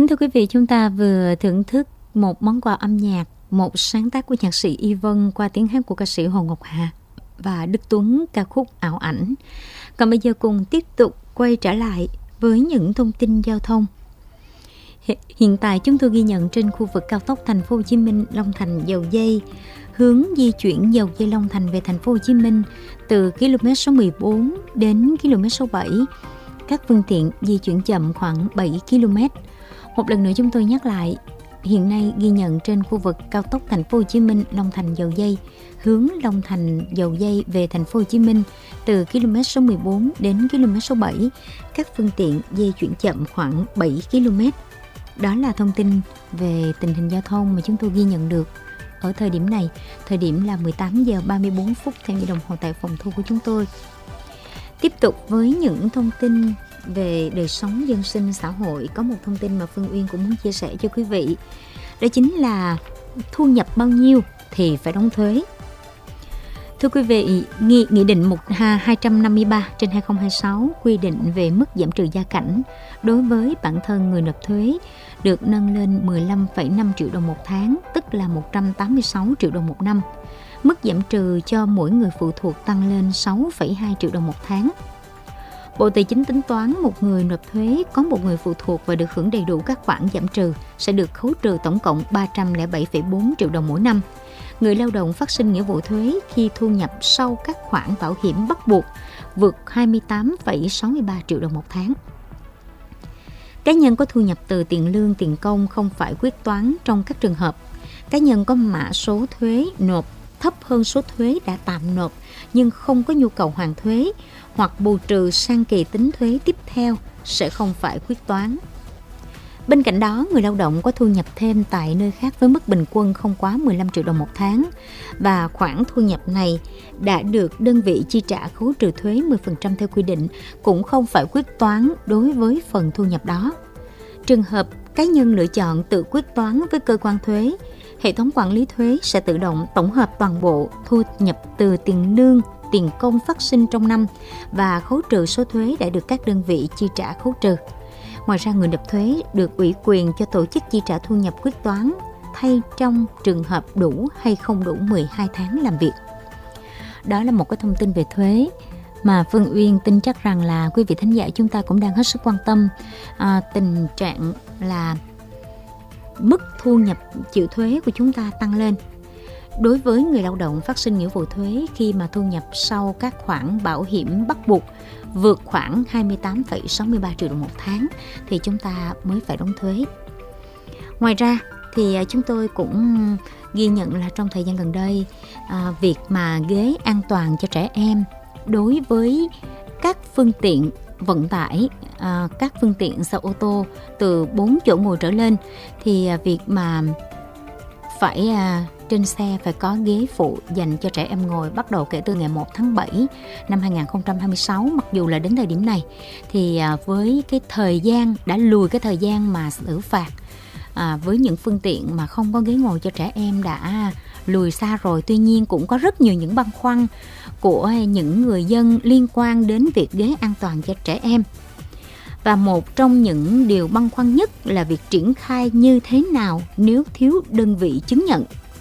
Kính thưa quý vị, chúng ta vừa thưởng thức một món quà âm nhạc, một sáng tác của nhạc sĩ Y Vân qua tiếng hát của ca sĩ Hồ Ngọc Hà và Đức Tuấn, ca khúc Ảo Ảnh. Còn bây giờ cùng tiếp tục quay trở lại với những thông tin giao thông. Hiện tại chúng tôi ghi nhận trên khu vực cao tốc Thành phố Hồ Chí Minh Long Thành Dầu Giây, hướng di chuyển Dầu Giây Long Thành về Thành phố Hồ Chí Minh từ km số 14 đến km số 7, các phương tiện di chuyển chậm khoảng 7 km. Một lần nữa chúng tôi nhắc lại, hiện nay ghi nhận trên khu vực cao tốc Thành phố Hồ Chí Minh Long Thành Dầu Giây, hướng Long Thành Dầu Giây về Thành phố Hồ Chí Minh từ km số 14 đến km số 7, các phương tiện di chuyển chậm khoảng 7 km. Đó là thông tin về tình hình giao thông mà chúng tôi ghi nhận được ở thời điểm này. Thời điểm là 18 giờ 34 phút theo như đồng hồ tại phòng thu của chúng tôi. Tiếp tục với những thông tin về đời sống dân sinh xã hội, có một thông tin mà Phương Uyên cũng muốn chia sẻ cho quý vị. Đó chính là thu nhập bao nhiêu thì phải đóng thuế. Thưa quý vị, Nghị định 253/2026 quy định về mức giảm trừ gia cảnh đối với bản thân người nộp thuế được nâng lên 15,5 triệu đồng một tháng, tức là 186 triệu đồng một năm. Mức giảm trừ cho mỗi người phụ thuộc tăng lên 6,2 triệu đồng một tháng. Bộ Tài chính tính toán một người nộp thuế có một người phụ thuộc và được hưởng đầy đủ các khoản giảm trừ sẽ được khấu trừ tổng cộng 307,4 triệu đồng mỗi năm. Người lao động phát sinh nghĩa vụ thuế khi thu nhập sau các khoản bảo hiểm bắt buộc vượt 28,63 triệu đồng một tháng. Cá nhân có thu nhập từ tiền lương, tiền công không phải quyết toán trong các trường hợp cá nhân có mã số thuế nộp thấp hơn số thuế đã tạm nộp nhưng không có nhu cầu hoàn thuế hoặc bù trừ sang kỳ tính thuế tiếp theo sẽ không phải quyết toán. Bên cạnh đó, người lao động có thu nhập thêm tại nơi khác với mức bình quân không quá 15 triệu đồng một tháng và khoản thu nhập này đã được đơn vị chi trả khấu trừ thuế 10% theo quy định cũng không phải quyết toán đối với phần thu nhập đó. Trường hợp cá nhân lựa chọn tự quyết toán với cơ quan thuế, hệ thống quản lý thuế sẽ tự động tổng hợp toàn bộ thu nhập từ tiền lương, tiền công phát sinh trong năm và khấu trừ số thuế đã được các đơn vị chi trả khấu trừ. Ngoài ra, người nộp thuế được ủy quyền cho tổ chức chi trả thu nhập quyết toán thay trong trường hợp đủ hay không đủ 12 tháng làm việc. Đó là một cái thông tin về thuế mà Phương Uyên tin chắc rằng là quý vị thính giả chúng ta cũng đang hết sức quan tâm. Tình trạng là mức thu nhập chịu thuế của chúng ta tăng lên. Đối với người lao động phát sinh nghĩa vụ thuế khi mà thu nhập sau các khoản bảo hiểm bắt buộc vượt khoảng 28,63 triệu đồng một tháng thì chúng ta mới phải đóng thuế. Ngoài ra thì chúng tôi cũng ghi nhận là trong thời gian gần đây, việc mà ghế an toàn cho trẻ em đối với các phương tiện vận tải, các phương tiện xe ô tô từ 4 chỗ ngồi trở lên thì việc mà phải trên xe phải có ghế phụ dành cho trẻ em ngồi bắt đầu kể từ ngày 1 tháng 7 năm 2026. Mặc dù là đến thời điểm này thì với cái thời gian đã lùi cái thời gian mà xử phạt với những phương tiện mà không có ghế ngồi cho trẻ em đã lùi xa rồi. Tuy nhiên cũng có rất nhiều những băn khoăn của những người dân liên quan đến việc ghế an toàn cho trẻ em. Và một trong những điều băn khoăn nhất là việc triển khai như thế nào nếu thiếu đơn vị chứng nhận.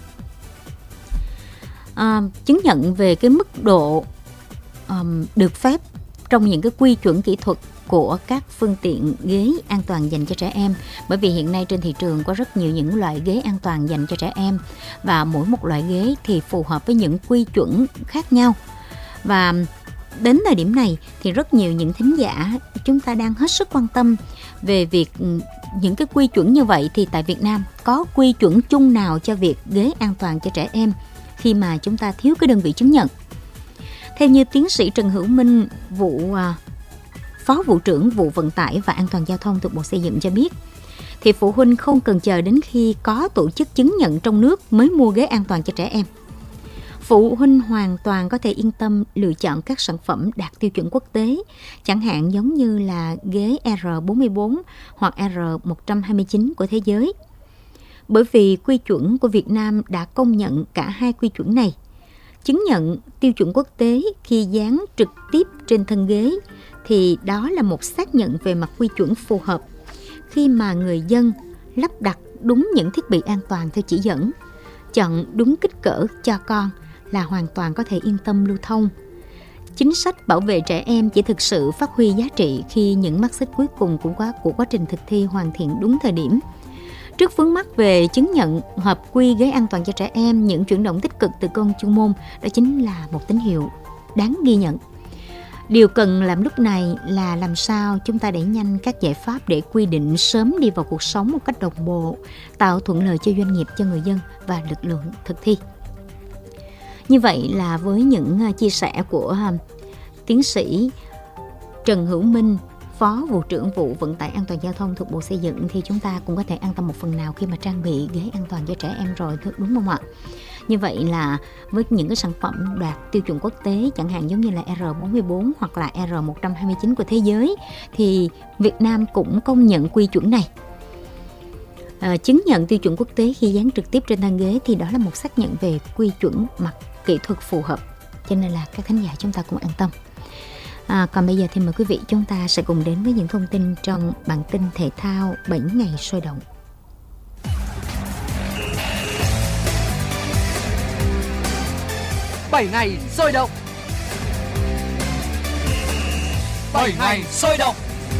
Chứng nhận về cái mức độ được phép trong những cái quy chuẩn kỹ thuật của các phương tiện ghế an toàn dành cho trẻ em. Bởi vì hiện nay trên thị trường có rất nhiều những loại ghế an toàn dành cho trẻ em và mỗi một loại ghế thì phù hợp với những quy chuẩn khác nhau. Và đến thời điểm này thì rất nhiều những thính giả chúng ta đang hết sức quan tâm về việc những cái quy chuẩn như vậy thì tại Việt Nam có quy chuẩn chung nào cho việc ghế an toàn cho trẻ em khi mà chúng ta thiếu cái đơn vị chứng nhận. Theo như tiến sĩ Trần Hữu Minh, Phó Vụ trưởng Vụ Vận tải và An toàn Giao thông thuộc Bộ Xây dựng cho biết, thì phụ huynh không cần chờ đến khi có tổ chức chứng nhận trong nước mới mua ghế an toàn cho trẻ em. Phụ huynh hoàn toàn có thể yên tâm lựa chọn các sản phẩm đạt tiêu chuẩn quốc tế, chẳng hạn giống như là ghế R44 hoặc R129 của thế giới. Bởi vì quy chuẩn của Việt Nam đã công nhận cả hai quy chuẩn này. Chứng nhận tiêu chuẩn quốc tế khi dán trực tiếp trên thân ghế thì đó là một xác nhận về mặt quy chuẩn phù hợp. khi mà người dân lắp đặt đúng những thiết bị an toàn theo chỉ dẫn, chọn đúng kích cỡ cho con là hoàn toàn có thể yên tâm lưu thông. Chính sách bảo vệ trẻ em chỉ thực sự phát huy giá trị khi những mắt xích cuối cùng của quá trình thực thi hoàn thiện đúng thời điểm. Trước vướng mắc về chứng nhận hợp quy ghế an toàn cho trẻ em, những chuyển động tích cực từ cơ quan chuyên môn đó chính là một tín hiệu đáng ghi nhận. Điều cần làm lúc này là làm sao chúng ta đẩy nhanh các giải pháp để quy định sớm đi vào cuộc sống một cách đồng bộ, tạo thuận lợi cho doanh nghiệp, cho người dân và lực lượng thực thi. Như vậy là với những chia sẻ của tiến sĩ Trần Hữu Minh, Phó Vụ trưởng Vụ Vận tải An toàn Giao thông thuộc Bộ Xây dựng, thì chúng ta cũng có thể an tâm một phần nào khi mà trang bị ghế an toàn cho trẻ em rồi, đúng không ạ? Như vậy là với những cái sản phẩm đạt tiêu chuẩn quốc tế, chẳng hạn giống như là R44 hoặc là R129 của thế giới, thì Việt Nam cũng công nhận quy chuẩn này. Chứng nhận tiêu chuẩn quốc tế khi dán trực tiếp trên thân ghế thì đó là một xác nhận về quy chuẩn mặt kỹ thuật phù hợp, cho nên là các khán giả chúng ta cũng an tâm. Còn bây giờ thì mời quý vị chúng ta sẽ cùng đến với những thông tin trong bản tin thể thao 7 ngày sôi động. Bảy ngày sôi động. 7 ngày sôi động.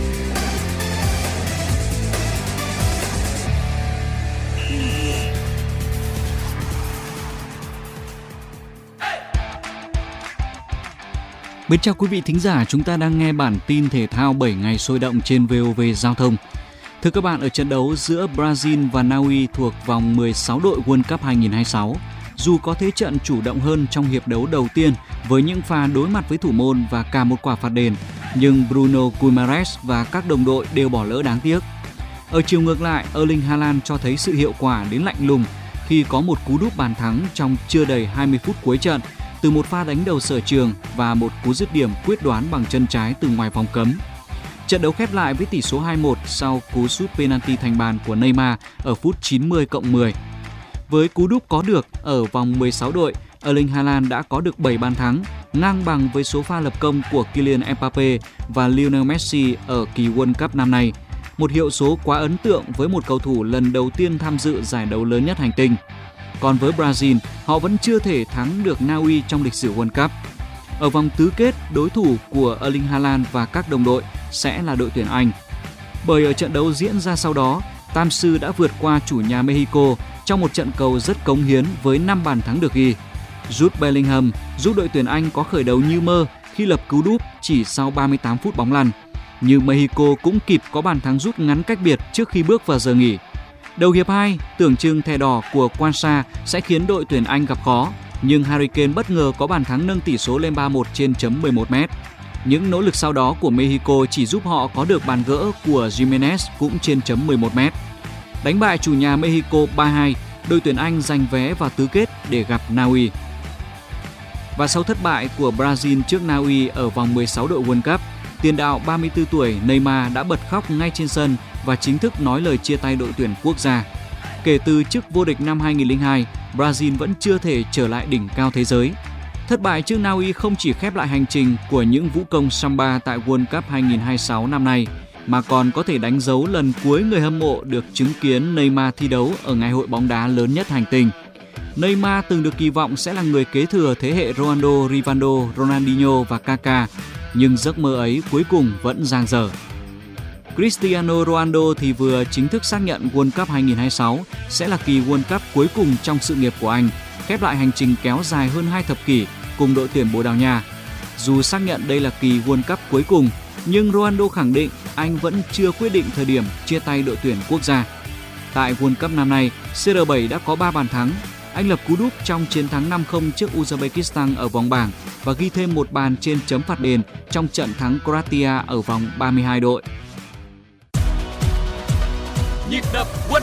Mến chào quý vị thính giả, chúng ta đang nghe bản tin thể thao 7 ngày sôi động trên VOV Giao thông. Thưa các bạn, ở trận đấu giữa Brazil và Na Uy thuộc vòng 16 đội World Cup 2026, dù có thế trận chủ động hơn trong hiệp đấu đầu tiên với những pha đối mặt với thủ môn và cả một quả phạt đền, nhưng Bruno Guimaraes và các đồng đội đều bỏ lỡ đáng tiếc. Ở chiều ngược lại, Erling Haaland cho thấy sự hiệu quả đến lạnh lùng khi có một cú đúp bàn thắng trong chưa đầy 20 phút cuối trận từ một pha đánh đầu sở trường và một cú dứt điểm quyết đoán bằng chân trái từ ngoài vòng cấm. Trận đấu khép lại với tỷ số 2-1 sau cú sút penalty thành bàn của Neymar ở phút 90+10. Với cú đúp có được ở vòng 16 đội, Erling Haaland đã có được 7 bàn thắng, ngang bằng với số pha lập công của Kylian Mbappé và Lionel Messi ở kỳ World Cup năm nay. Một hiệu số quá ấn tượng với một cầu thủ lần đầu tiên tham dự giải đấu lớn nhất hành tinh. Còn với Brazil, họ vẫn chưa thể thắng được Na Uy trong lịch sử World Cup. Ở vòng tứ kết, đối thủ của Erling Haaland và các đồng đội sẽ là đội tuyển Anh. Bởi ở trận đấu diễn ra sau đó, Tam sư đã vượt qua chủ nhà Mexico trong một trận cầu rất cống hiến với 5 bàn thắng được ghi. Jude Bellingham giúp đội tuyển Anh có khởi đầu như mơ khi lập cú đúp chỉ sau 38 phút bóng lăn. Nhưng Mexico cũng kịp có bàn thắng rút ngắn cách biệt trước khi bước vào giờ nghỉ. Đầu hiệp 2, tưởng chừng thẻ đỏ của Quansah sẽ khiến đội tuyển Anh gặp khó, nhưng Harry Kane bất ngờ có bàn thắng nâng tỷ số lên 3-1 trên chấm 11m. Những nỗ lực sau đó của Mexico chỉ giúp họ có được bàn gỡ của Gimenez cũng trên chấm 11m. Đánh bại chủ nhà Mexico 3-2, đội tuyển Anh giành vé vào tứ kết để gặp Na Uy. Và sau thất bại của Brazil trước Na Uy ở vòng 16 đội World Cup, tiền đạo 34 tuổi Neymar đã bật khóc ngay trên sân và chính thức nói lời chia tay đội tuyển quốc gia. Kể từ chức vô địch năm 2002, Brazil vẫn chưa thể trở lại đỉnh cao thế giới. Thất bại trước Na Uy không chỉ khép lại hành trình của những vũ công samba tại World Cup 2026 năm nay, mà còn có thể đánh dấu lần cuối người hâm mộ được chứng kiến Neymar thi đấu ở ngày hội bóng đá lớn nhất hành tinh. Neymar từng được kỳ vọng sẽ là người kế thừa thế hệ Ronaldo, Rivaldo, Ronaldinho và Kaká, nhưng giấc mơ ấy cuối cùng vẫn dang dở. Cristiano Ronaldo thì vừa chính thức xác nhận World Cup 2026 sẽ là kỳ World Cup cuối cùng trong sự nghiệp của anh, khép lại hành trình kéo dài hơn 2 thập kỷ cùng đội tuyển Bồ Đào Nha. Dù xác nhận đây là kỳ World Cup cuối cùng, nhưng Ronaldo khẳng định anh vẫn chưa quyết định thời điểm chia tay đội tuyển quốc gia. Tại World Cup năm nay, CR7 đã có 3 bàn thắng. Anh lập cú đúp trong chiến thắng 5-0 trước Uzbekistan ở vòng bảng và ghi thêm một bàn trên chấm phạt đền trong trận thắng Croatia ở vòng 32 đội. Nhịp đập